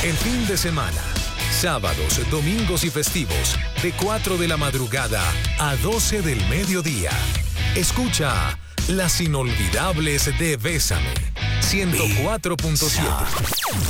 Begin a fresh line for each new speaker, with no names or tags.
El fin de semana, sábados, domingos y festivos, de 4 de la madrugada a 12 del mediodía. Escucha Las Inolvidables de Bésame, 104.7.